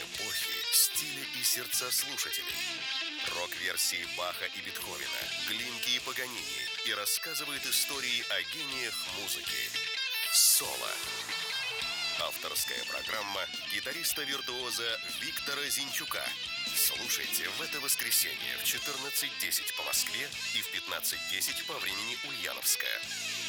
Эпохи, стиля и сердца слушателей. Рок-версии Баха и Бетховена, Глинки и Паганини. И рассказывает истории о гениях музыки. Соло. Авторская программа гитариста-виртуоза Виктора Зинчука. Слушайте в это воскресенье в 14:10 по Москве и в 15:10 по времени Ульяновская.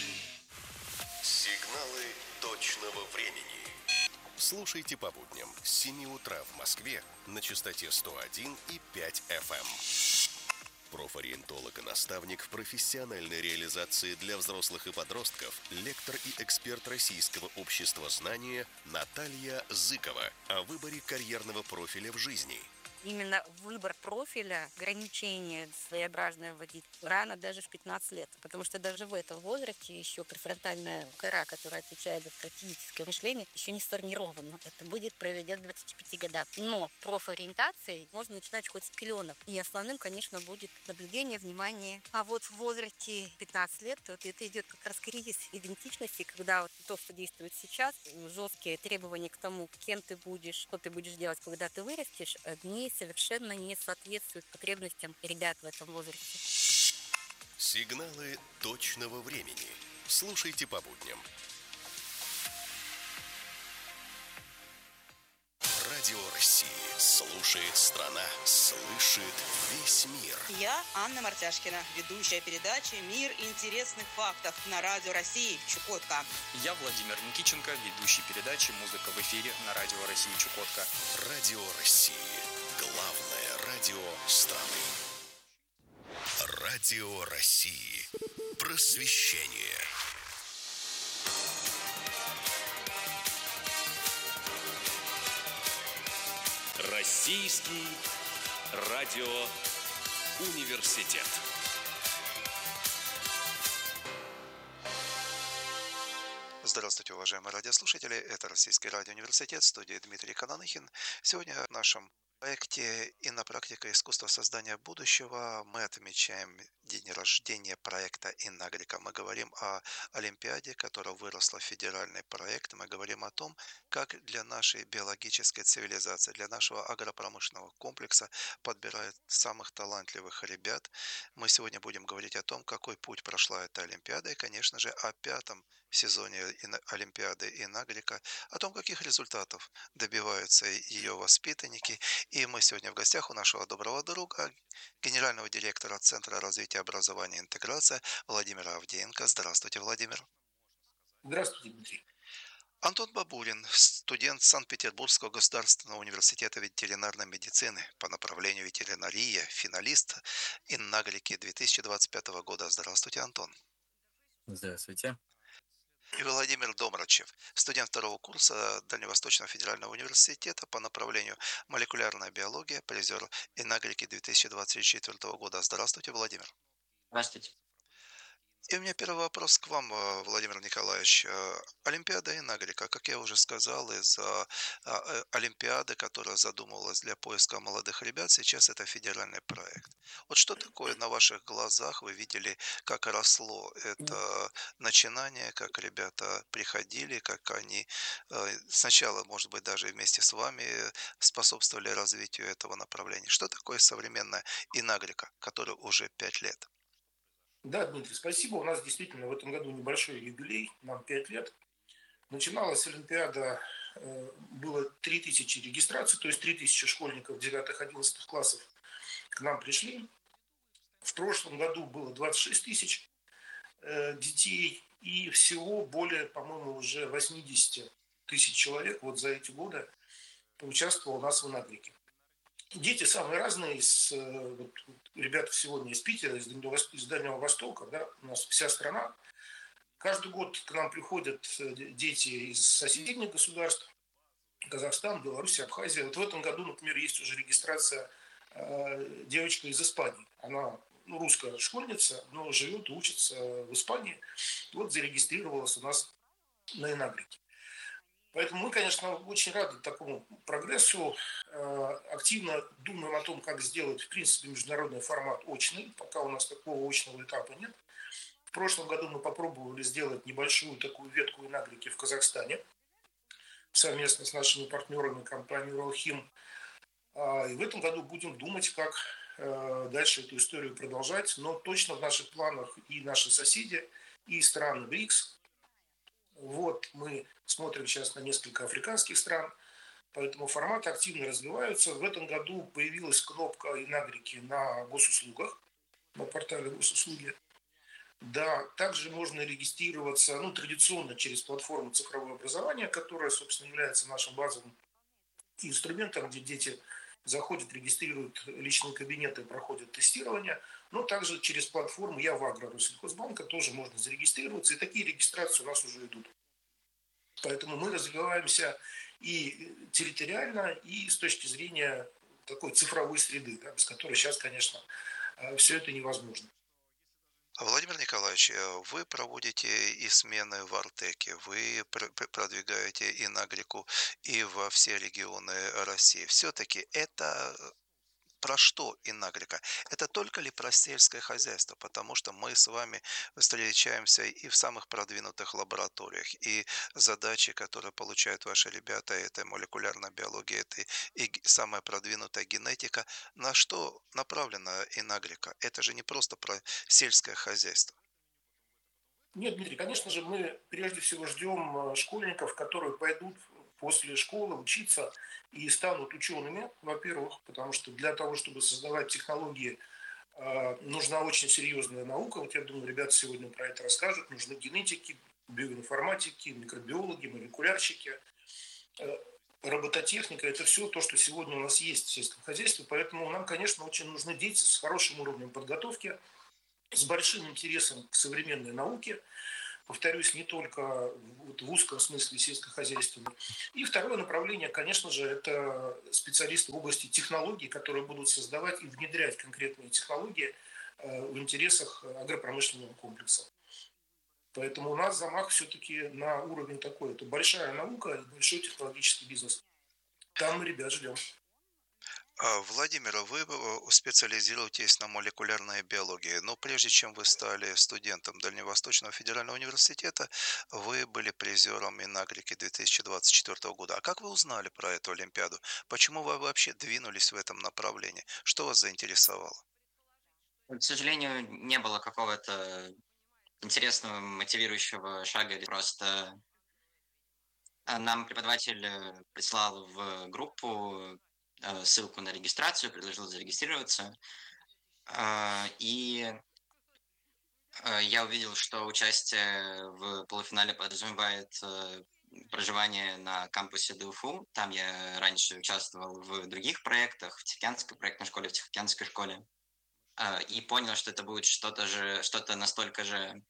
Сигналы точного времени. Слушайте по будням с 7 утра в Москве на частоте 101,5 FM. Профориентолог и наставник в профессиональной реализации для взрослых и подростков, лектор и эксперт Российского общества знания Наталья Зыкова о выборе карьерного профиля в жизни. Именно выбор профиля, ограничение своеобразное вводить рано, даже в 15 лет. Потому что даже в этом возрасте еще префронтальная кора, которая отвечает за стратегическое мышление, еще не сформирована. Это будет проведя к 25 годам. Но профориентацией можно начинать хоть с пеленок. И основным, конечно, будет наблюдение, внимание. А вот в возрасте 15 лет вот это идет как раз кризис идентичности, когда вот то, что действует сейчас, жесткие требования к тому, кем ты будешь, что ты будешь делать, когда ты вырастешь, они совершенно не соответствуют потребностям ребят в этом возрасте. Сигналы точного времени. Слушайте по будням. Радио России. Слушает страна. Слышит весь мир. Я Анна Мартяшкина, ведущая передачи «Мир интересных фактов» на Радио России Чукотка. Я Владимир Никиченко, ведущий передачи «Музыка в эфире» на Радио России Чукотка. Радио России. Главное радио страны. Радио России. Просвещение. Российский радиоуниверситет. Здравствуйте, уважаемые радиослушатели. Это Российский радиоуниверситет, студия Дмитрий Кананыхин. Сегодня в нашем проекте «Иннопрактика. Искусство создания будущего» мы отмечаем день рождения проекта «Иннагрика». Мы говорим о Олимпиаде, которая выросла в федеральный проект. Мы говорим о том, как для нашей биологической цивилизации, для нашего агропромышленного комплекса подбирают самых талантливых ребят. Мы сегодня будем говорить о том, какой путь прошла эта Олимпиада и, конечно же, о пятом сезоне Олимпиады «Иннагрика», о том, каких результатов добиваются ее воспитанники. И мы сегодня в гостях у нашего доброго друга, генерального директора Центра развития образования и интеграции Владимира Авдеенко. Здравствуйте, Владимир. Здравствуйте, Дмитрий. Антон Бабурин, студент Санкт-Петербургского государственного университета ветеринарной медицины по направлению ветеринария, финалист «Иннагрики» 2025 года. Здравствуйте, Антон. Здравствуйте. И Владимир Домрачев, студент второго курса Дальневосточного федерального университета по направлению молекулярная биология, призер «Иннагрики» 2024 года. Здравствуйте, Владимир. Здравствуйте. И у меня первый вопрос к вам, Владимир Николаевич. Олимпиада «Иннагрика», как я уже сказал, из Олимпиады, которая задумывалась для поиска молодых ребят, сейчас это федеральный проект. Вот что такое на ваших глазах вы видели, как росло это начинание, как ребята приходили, как они сначала, может быть, даже вместе с вами способствовали развитию этого направления? Что такое современная «Иннагрика», которая уже 5 лет? Да, Дмитрий, спасибо. У нас действительно в этом году небольшой юбилей, нам 5 лет. Начиналась Олимпиада, было 3000 регистраций, то есть 3000 школьников 9-11 классов к нам пришли. В прошлом году было 26 тысяч детей, и всего более, по-моему, уже 80 тысяч человек вот за эти годы поучаствовало у нас в «Иннагрике». Дети самые разные, вот, ребята сегодня из Питера, из Дальнего Востока, да, у нас вся страна. Каждый год к нам приходят дети из соседних государств, Казахстан, Беларусь, Абхазия. Вот в этом году, например, есть уже регистрация девочка из Испании. Она русская школьница, но живет и учится в Испании. Вот зарегистрировалась у нас на «Иннагрике». Поэтому мы, конечно, очень рады такому прогрессу. Активно думаем о том, как сделать, в принципе, международный формат очный. Пока у нас такого очного этапа нет. В прошлом году мы попробовали сделать небольшую такую ветку «Иннагрики» в Казахстане. совместно с нашими партнерами компанией «Уралхим». И в этом году будем думать, как дальше эту историю продолжать. Но точно в наших планах и наши соседи, и страны БРИКС. Вот мы смотрим сейчас на несколько африканских стран, поэтому форматы активно развиваются. В этом году появилась кнопка Инагрики на госуслугах, на портале госуслуги. Да, также можно регистрироваться, традиционно через платформу цифрового образования, которая, собственно, является нашим базовым инструментом, где дети заходят, регистрируют личные кабинеты, проходят тестирование. Но также через платформу Явагро Россельхозбанка тоже можно зарегистрироваться, и такие регистрации у нас уже идут. Поэтому мы развиваемся и территориально, и с точки зрения такой цифровой среды, да, без которой сейчас, конечно, все это невозможно. Владимир Николаевич, вы проводите и смены в Артеке, вы продвигаете и Нагрику, и во все регионы России. Все-таки это про что Инагрика? Это только ли про сельское хозяйство? Потому что мы с вами встречаемся и в самых продвинутых лабораториях, и задачи, которые получают ваши ребята, это молекулярная биология, это и самая продвинутая генетика. На что направлена Инагрика? Это же не просто про сельское хозяйство. Нет, Дмитрий, конечно же, мы прежде всего ждем школьников, которые пойдут после школы учиться и станут учеными, во-первых, потому что для того, чтобы создавать технологии, нужна очень серьезная наука. Вот я думаю, ребята сегодня про это расскажут. Нужны генетики, биоинформатики, микробиологи, молекулярщики, робототехника. Это все то, что сегодня у нас есть в сельском хозяйстве. Поэтому нам, конечно, очень нужны дети с хорошим уровнем подготовки, с большим интересом к современной науке, повторюсь, не только в узком смысле сельскохозяйственном. И второе направление, конечно же, это специалисты в области технологий, которые будут создавать и внедрять конкретные технологии в интересах агропромышленного комплекса. Поэтому у нас замах все-таки на уровень такой. Это большая наука и большой технологический бизнес. Там мы ребят ждем. Владимир, вы специализируетесь на молекулярной биологии, но прежде чем вы стали студентом Дальневосточного федерального университета, вы были призером Инагрики 2024 года. А как вы узнали про эту Олимпиаду? Почему вы вообще двинулись в этом направлении? Что вас заинтересовало? К сожалению, не было какого-то интересного, мотивирующего шага. Просто нам преподаватель прислал в группу ссылку на регистрацию, предложил зарегистрироваться. И я увидел, что участие в полуфинале подразумевает проживание на кампусе ДУФУ. Там я раньше участвовал в других проектах, в Тихоокеанской проектной школе, в Тихоокеанской школе. И понял, что это будет что-то настолько же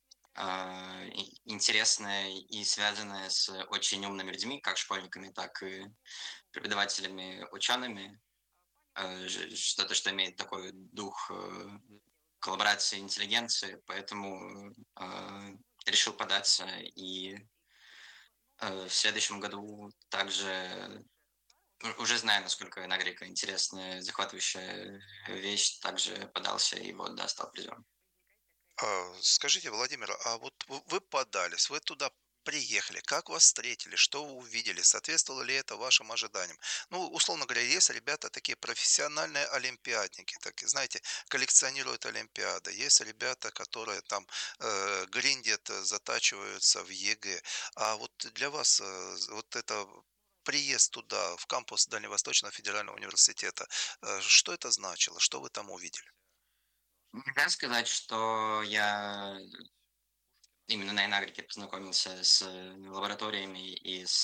интересное и связанное с очень умными людьми, как школьниками, так и преподавателями, учеными. Что-то, что имеет такой дух коллаборации интеллигенции, поэтому решил податься. И в следующем году также, уже зная, насколько Нагрика интересная, захватывающая вещь, также подался и вот, да, стал призером. Скажите, Владимир, а вот вы подались, вы туда приехали, как вас встретили, что вы увидели, соответствовало ли это вашим ожиданиям? Ну, условно говоря, есть ребята такие профессиональные олимпиадники, так, знаете, коллекционируют олимпиады, есть ребята, которые там гриндят, затачиваются в ЕГЭ, а вот для вас вот это приезд туда, в кампус Дальневосточного федерального университета, что это значило, что вы там увидели? Нельзя сказать, что я именно на Инагрике познакомился с лабораториями и с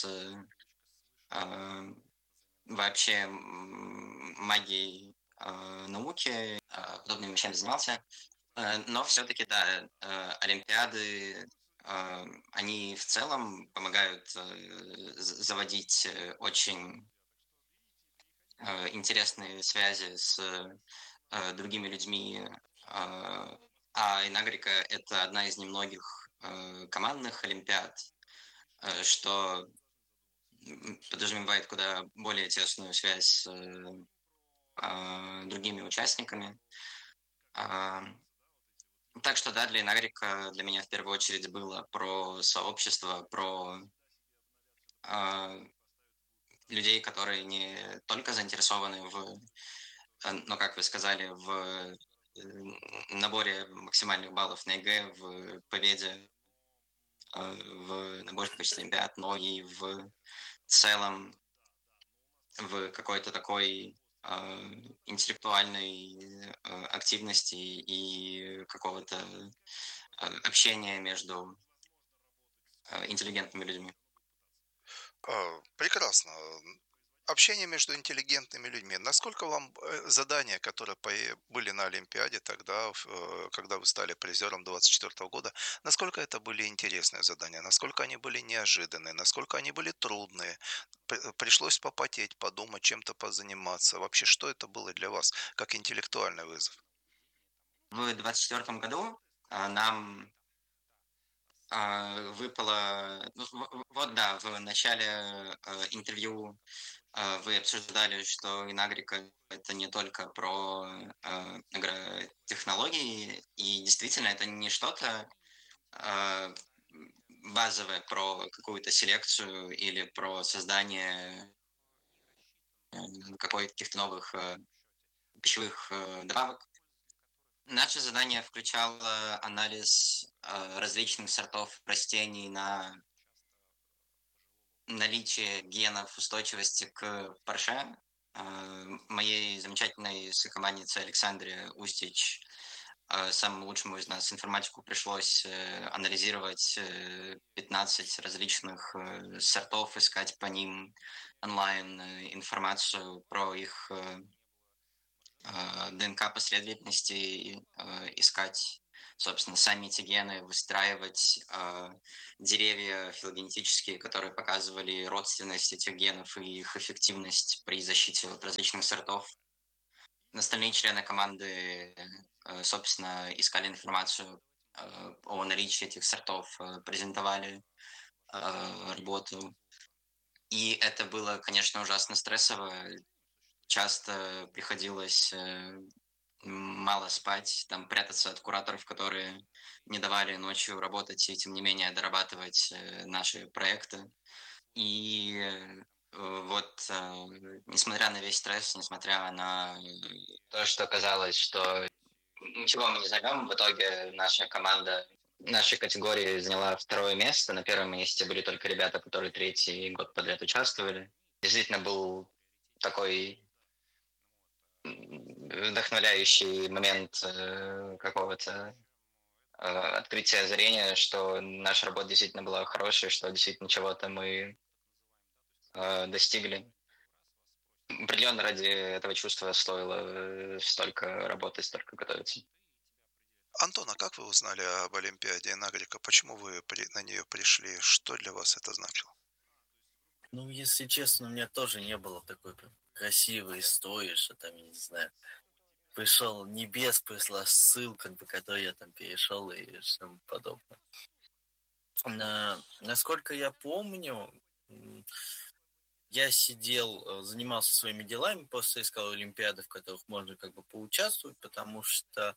вообще магией науки, подобными вещами занимался. Но все-таки, да, олимпиады, они в целом помогают заводить очень интересные связи с другими людьми. Инагрика — это одна из немногих командных олимпиад, что подразумевает куда более тесную связь с другими участниками. Так что да, для Инагрика для меня в первую очередь было про сообщество, про людей, которые не только заинтересованы в, ну, как вы сказали, в наборе максимальных баллов на ЕГЭ, в победе в наборе количества олимпиад, но и в целом в какой-то такой интеллектуальной активности и какого-то общения между интеллигентными людьми. Прекрасно. Общение между интеллигентными людьми. Насколько вам задания, которые были на Олимпиаде тогда, когда вы стали призером 24 года, насколько это были интересные задания, насколько они были неожиданные, насколько они были трудные? Пришлось попотеть, подумать, чем-то позаниматься. Вообще, что это было для вас, как интеллектуальный вызов? В 2024 году нам выпало... Вот да, в начале интервью вы обсуждали, что Инагрика — это не только про агротехнологии, и действительно это не что-то базовое про какую-то селекцию или про создание каких-то новых пищевых добавок. Наше задание включало анализ различных сортов растений на наличие генов устойчивости к парше. Моей замечательной сокоманднице Александре Устич, самому лучшему из нас информатику, пришлось анализировать 15 различных сортов, искать по ним онлайн информацию про их ДНК последовательности, искать, собственно, сами эти гены, выстраивать деревья филогенетические, которые показывали родственность этих генов и их эффективность при защите от различных сортов. Остальные члены команды, собственно, искали информацию о наличии этих сортов, презентовали работу. И это было, конечно, ужасно стрессово. Часто приходилось мало спать, там прятаться от кураторов, которые не давали ночью работать и, тем не менее, дорабатывать наши проекты. И вот, несмотря на весь стресс, несмотря на то, что казалось, что ничего мы не займем, в итоге наша команда нашей категории заняла 2 место. На 1 месте были только ребята, которые 3-й год подряд участвовали. Действительно был такой вдохновляющий момент какого-то открытия, озарения, что наша работа действительно была хорошей, что действительно чего-то мы достигли. Определенно ради этого чувства стоило столько работать, столько готовиться. Антон, а как вы узнали об Олимпиаде Инагрика? Почему вы на нее пришли? Что для вас это значило? Ну, если честно, у меня тоже не было такой прям красивой истории, что там, я не знаю, пришел небес, пришла ссылка, по которой я там перешел и что подобное. Насколько я помню, я сидел, занимался своими делами, просто искал олимпиады, в которых можно как бы поучаствовать, потому что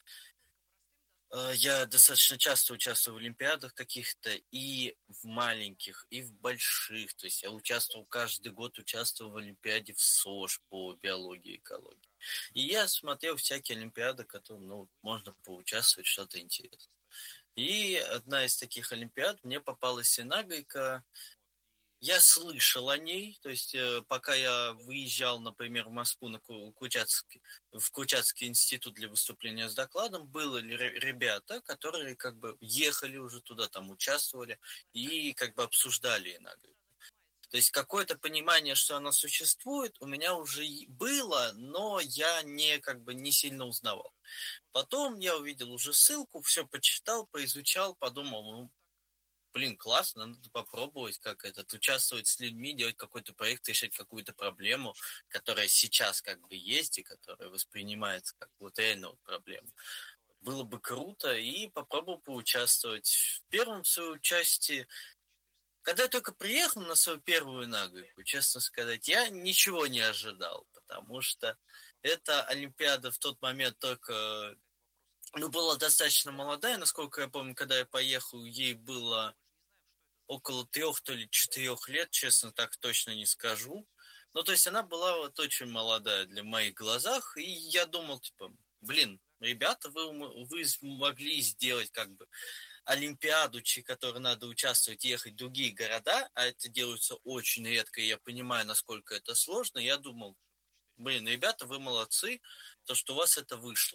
я достаточно часто участвую в олимпиадах каких-то, и в маленьких, и в больших. То есть я каждый год участвовал в олимпиаде в СОЖ по биологии и экологии. И я смотрел всякие олимпиады, которые, можно поучаствовать, что-то интересное. И одна из таких олимпиад мне попалась Инагрика. Я слышал о ней, то есть пока я выезжал, например, в Москву в Курчатский институт для выступления с докладом, были ребята, которые как бы ехали уже туда, там участвовали и как бы обсуждали Инагрику. То есть какое-то понимание, что она существует, у меня уже было, но я не сильно узнавал. Потом я увидел уже ссылку, все почитал, поизучал, подумал, классно, надо попробовать участвовать с людьми, делать какой-то проект, решать какую-то проблему, которая сейчас как бы есть и которая воспринимается как вот реально проблема. Было бы круто, и попробовал поучаствовать. В первом своем участии, когда я только приехал на свою первую Инагрику, честно сказать, я ничего не ожидал, потому что эта олимпиада в тот момент только... была достаточно молодая, насколько я помню, когда я поехал, ей было около 3 то ли 4 лет, честно, так точно не скажу. Ну, то есть она была вот очень молодая для моих глазах, и я думал, типа, блин, ребята, вы смогли сделать как бы олимпиаду, в которой надо участвовать, ехать в другие города, а это делается очень редко, и я понимаю, насколько это сложно. Я думал, блин, ребята, вы молодцы, то, что у вас это вышло.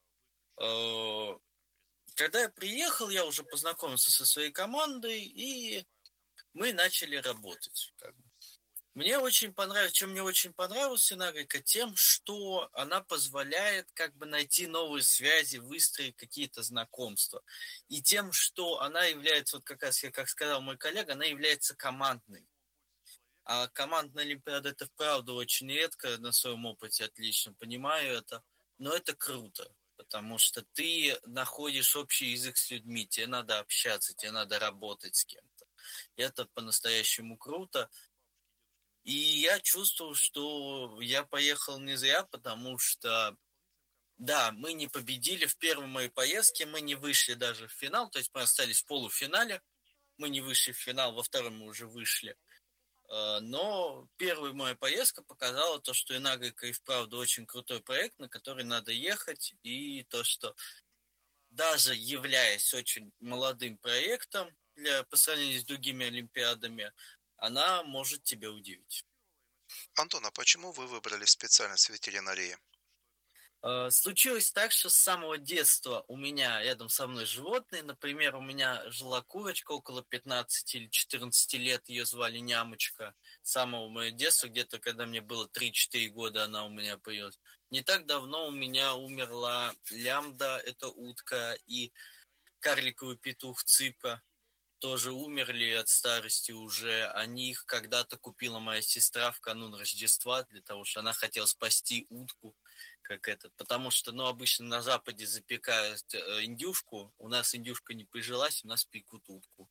Когда я приехал, я уже познакомился со своей командой, и мы начали работать. Мне очень понравилось, чем мне очень понравилась Синагрика, тем, что она позволяет как бы найти новые связи, выстроить какие-то знакомства. И тем, что она является, вот как раз, как сказал мой коллега, она является командной. А командная олимпиада это вправду очень редко, на своем опыте отлично понимаю это, но это круто, потому что ты находишь общий язык с людьми, тебе надо общаться, тебе надо работать с кем-то. И это по-настоящему круто. И я чувствовал, что я поехал не зря, потому что, да, мы не победили в первой моей поездке, мы не вышли даже в финал, то есть мы остались в полуфинале, мы не вышли в финал, во втором мы уже вышли. Но первая моя поездка показала то, что Инагрика и вправду очень крутой проект, на который надо ехать, и то, что даже являясь очень молодым проектом по сравнению с другими олимпиадами, она может тебя удивить. Антон, а почему вы выбрали специальность ветеринарии? Случилось так, что с самого детства у меня рядом со мной животные. Например, у меня жила курочка около 15 или 14 лет, ее звали Нямочка. С самого моего детства, где-то когда мне было 3-4 года, она у меня появилась. Не так давно у меня умерла лямбда, это утка, и карликовый петух Цыпа. Тоже умерли от старости уже. Они их когда-то купила моя сестра в канун Рождества, для того, что она хотела спасти утку, как этот. Потому что, ну, обычно на Западе запекают индюшку, у нас индюшка не прижилась, у нас пекут утку.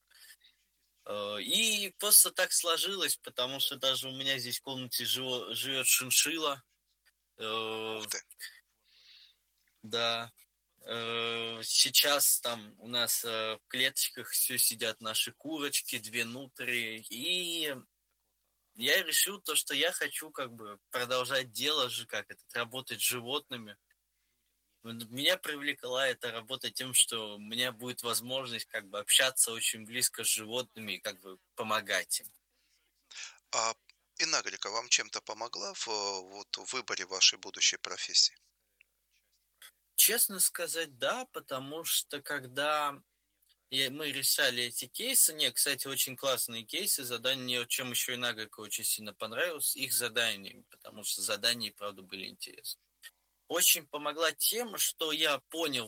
И просто так сложилось, потому что даже у меня здесь в комнате живет шиншилла. Ух ты. Да. Сейчас там у нас в клеточках все сидят наши курочки, 2 нутрии, и я решил то, что я хочу как бы продолжать дело же, работать с животными. Меня привлекла эта работа тем, что у меня будет возможность как бы общаться очень близко с животными и как бы помогать им. А Инагрика вам чем-то помогла в вот, в выборе вашей будущей профессии? Честно сказать, да, потому что когда мы решали эти кейсы. Нет, кстати, очень классные кейсы, задания, чем еще и Нагрика очень сильно понравилось, их заданиями, потому что задания, правда, были интересны. Очень помогла тем, что я понял,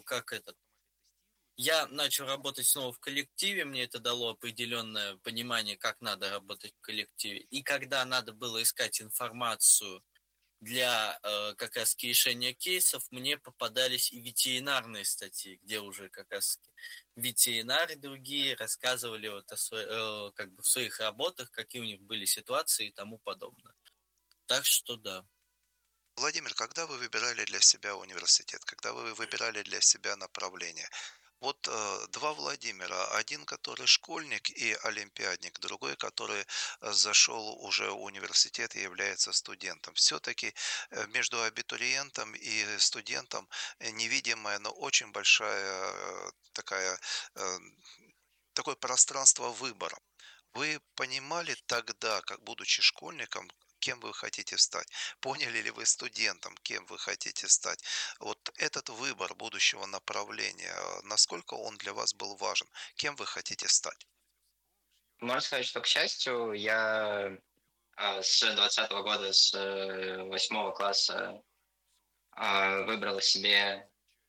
я начал работать снова в коллективе, мне это дало определенное понимание, как надо работать в коллективе. И когда надо было искать информацию для как раз решения кейсов, мне попадались и ветеринарные статьи, где уже как раз ветеринары другие рассказывали вот как бы в своих работах, какие у них были ситуации и тому подобное. Так что да. Владимир, когда вы выбирали для себя университет, когда вы выбирали для себя направление, вот два Владимира, один, который школьник и олимпиадник, другой, который зашел уже в университет и является студентом. Все-таки между абитуриентом и студентом невидимая, но очень большая э, такое пространство выбора. Вы понимали тогда, как будучи школьником, кем вы хотите стать? Поняли ли вы студентом, кем вы хотите стать? Вот этот выбор будущего направления, насколько он для вас был важен? Кем вы хотите стать? Можно сказать, что, к счастью, я с 2020 года, с 8 класса выбрал себе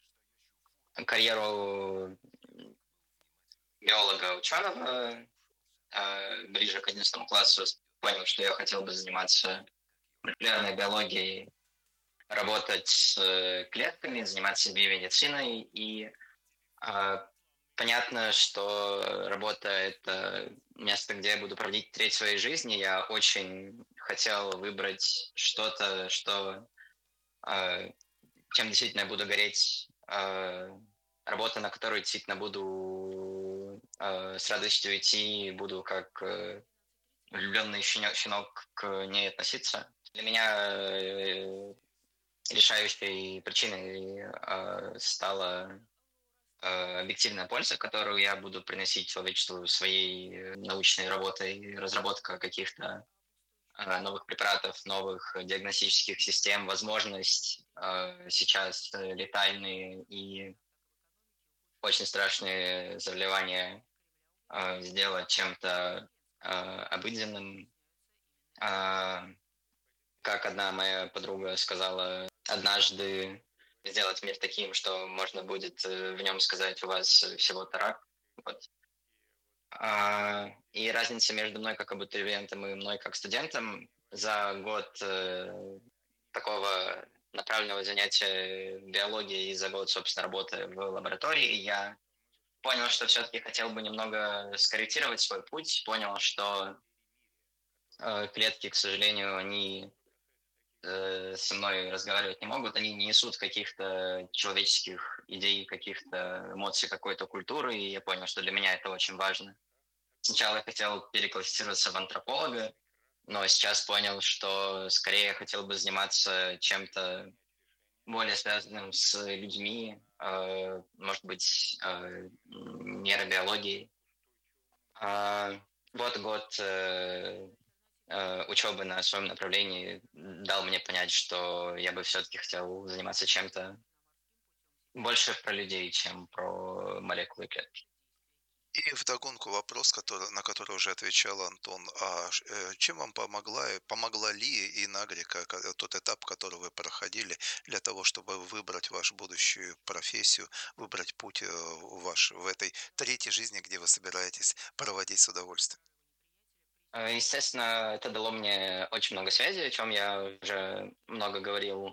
карьеру биолога-ученого. Ближе к 11 классу понял, что я хотел бы заниматься молекулярной биологией, работать с клетками, заниматься биомедициной. И понятно, что работа — это место, где я буду проводить треть своей жизни. Я очень хотел выбрать что-то, чем действительно я буду гореть, работа, на которую действительно буду с радостью идти, буду как влюбленный щенок к ней относиться. Для меня решающей причиной стала объективная польза, которую я буду приносить человечеству своей научной работой, разработка каких-то новых препаратов, новых диагностических систем, возможность сейчас летальные и очень страшные заболевания сделать чем-то обыденным. Как одна моя подруга сказала, однажды сделать мир таким, что можно будет в нем сказать, у вас всего-то рак. Вот. И разница между мной как абитуриентом и мной как студентом за год такого направленного занятия биологией и за год, собственно, работы в лаборатории я понял, что все-таки хотел бы немного скорректировать свой путь, понял, что клетки, к сожалению, они со мной разговаривать не могут, они не несут каких-то человеческих идей, каких-то эмоций, какой-то культуры, и я понял, что для меня это очень важно. Сначала я хотел переклассифицироваться в антрополога, но сейчас понял, что скорее я хотел бы заниматься чем-то более связанным с людьми, может быть, нейробиологией. Вот год учебы на своем направлении дал мне понять, что я бы все-таки хотел заниматься чем-то больше про людей, чем про молекулы и клетки. И вдогонку вопрос, на который уже отвечал Антон. Чем вам помогла ли Инагрика, тот этап, который вы проходили, для того, чтобы выбрать вашу будущую профессию, выбрать путь ваш в этой третьей жизни, где вы собираетесь проводить с удовольствием? Естественно, это дало мне очень много связей, о чем я уже много говорил